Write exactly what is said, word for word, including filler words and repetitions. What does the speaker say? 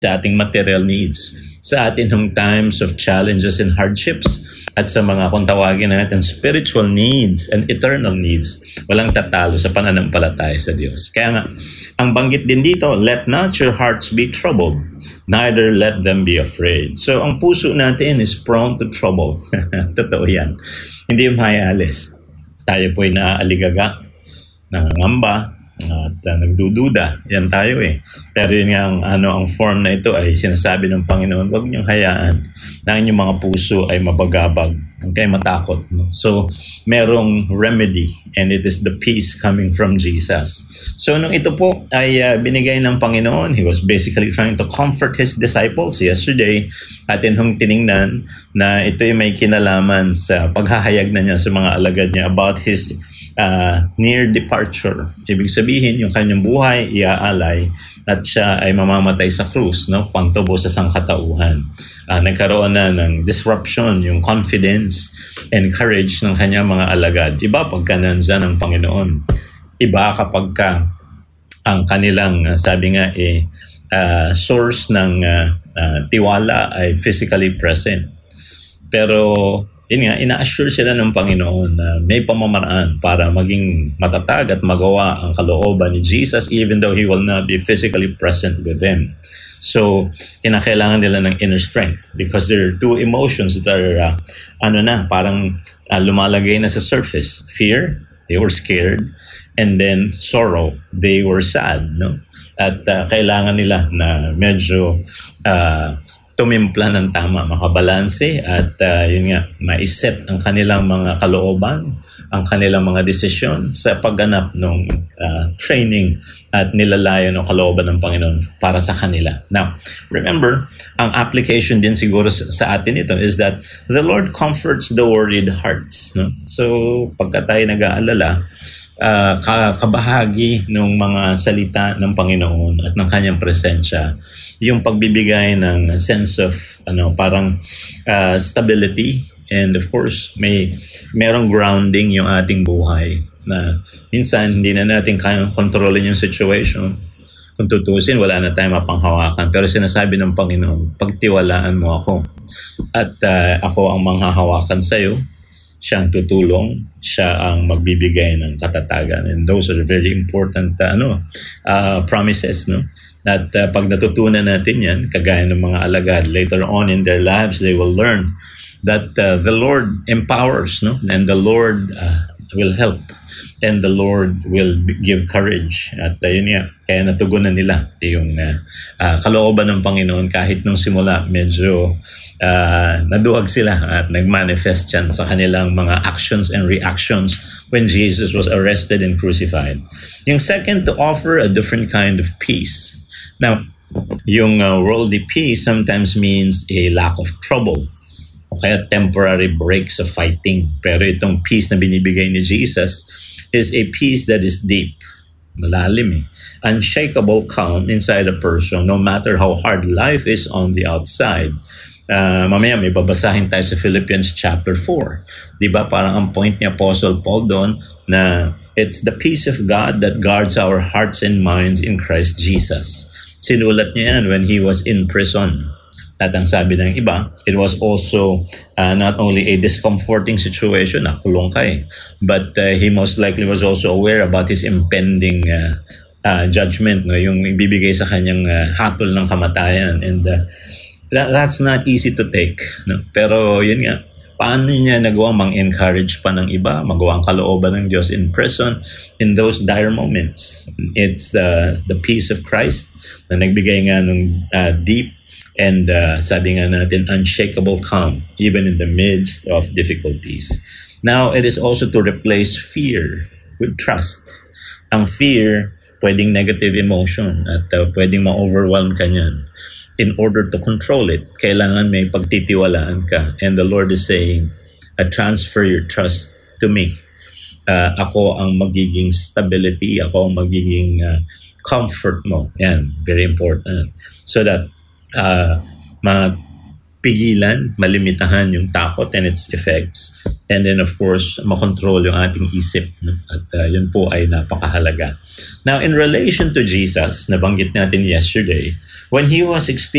sa ating material needs, sa atin hong times of challenges and hardships, at sa mga kung tawagin natin spiritual needs and eternal needs. Walang tatalo sa pananampalataya sa Diyos. Kaya nga, ang banggit din dito, let not your hearts be troubled, neither let them be afraid. So, ang puso natin is prone to trouble. Totoo yan. Hindi maialis. Tayo po'y naaaligaga, nangangamba, at uh, nagdududa. Yan tayo eh. Pero yun nga, ang, ano, ang form na ito ay sinasabi ng Panginoon, huwag niyong hayaan na inyong mga puso ay mabagabag. Huwag kayo matakot. No? So, merong remedy, and it is the peace coming from Jesus. So, nung ito po ay uh, binigay ng Panginoon, He was basically trying to comfort His disciples yesterday. Atin hong tiningnan na ito ay may kinalaman sa paghahayag na niya sa mga alagad niya about His uh, near departure. Ibig sabihin, yung kanyang buhay iaalay at siya ay mamamatay sa krus, no? Pangtubo sa sangkatauhan. Uh, nagkaroon na ng disruption, yung confidence and courage ng kanyang mga alagad. Iba pagka nandyan ang Panginoon. Iba kapag ka ang kanilang, uh, sabi nga, eh, uh, source ng uh, uh, tiwala ay physically present. Pero yun nga, ina-assure sila ng Panginoon na may pamamaraan para maging matatag at magawa ang kalooban ni Jesus even though He will not be physically present with them. So, kinakailangan nila ng inner strength because there are two emotions that are, uh, ano na, parang uh, lumalagay na sa surface. Fear, they were scared, and then sorrow, they were sad, no? At uh, kailangan nila na medyo uh, tumimpla ng tama, makabalanse at uh, yun nga, maiset ang kanilang mga kalooban, ang kanilang mga desisyon sa pagganap ng uh, training at nilalayo ng kalooban ng Panginoon para sa kanila. Now, remember, ang application din siguro sa atin ito is that the Lord comforts the worried hearts. No? So, pagka tayo nag-aalala, Uh, kabahagi ng mga salita ng Panginoon at ng kanyang presensya, yung pagbibigay ng sense of ano parang uh, stability, and of course may merong grounding yung ating buhay na minsan hindi na natin kayang kontrolin yung situation. Kung tutusin, wala na tayong mapanghawakan, pero sinasabi ng Panginoon, pagtiwalaan mo ako at uh, ako ang manghahawakan sa iyo. Siya ang tutulong, siya ang magbibigay ng katatagan. And those are very important uh, ano, uh, promises. No? That uh, pag natutunan natin yan, kagaya ng mga alagad, later on in their lives, they will learn that uh, the Lord empowers, no? And the Lord uh, will help. And the Lord will give courage. At uh, yun nga, kaya natugunan nila yung uh, uh, kalooban ng Panginoon kahit nung simula medyo uh, naduwag sila at nag-manifest yan sa kanilang mga actions and reactions when Jesus was arrested and crucified. Yung second, to offer a different kind of peace. Now, yung uh, worldly peace sometimes means a lack of trouble o kaya temporary breaks of fighting. Pero itong peace na binibigay ni Jesus is a peace that is deep, malalim eh. Unshakable calm inside a person no matter how hard life is on the outside. Uh, mamaya may babasahin tayo sa Philippians chapter four. Diba parang ang point ni Apostle Paul doon na it's the peace of God that guards our hearts and minds in Christ Jesus. Sinulat niya yan when he was in prison. At ang sabi ng iba, it was also uh, not only a discomforting situation, nakulong ka eh, but uh, he most likely was also aware about his impending uh, uh, judgment, no? Yung ibibigay sa kanyang uh, hatol ng kamatayan. And uh, that, that's not easy to take. No? Pero yun nga, paano niya nagawang mang-encourage pa ng iba, magawa ang kalooban ng Diyos in prison in those dire moments. It's the, the peace of Christ na nagbigay nga ng uh, deep and uh, sabi nga natin, unshakable calm, even in the midst of difficulties. Now, it is also to replace fear with trust. Ang fear, pwedeng negative emotion at uh, pwedeng ma-overwhelm ka niyan. In order to control it, kailangan may pagtitiwalaan ka. And the Lord is saying, uh, transfer your trust to me. Uh, ako ang magiging stability, ako ang magiging uh, comfort mo. Yan, very important. So that Uh, mapigilan, malimitahan yung takot and its effects, and then of course makontrol yung ating isip, no? At uh, yun po ay napakahalaga. Now in relation to Jesus, nabanggit natin yesterday, when he was experiencing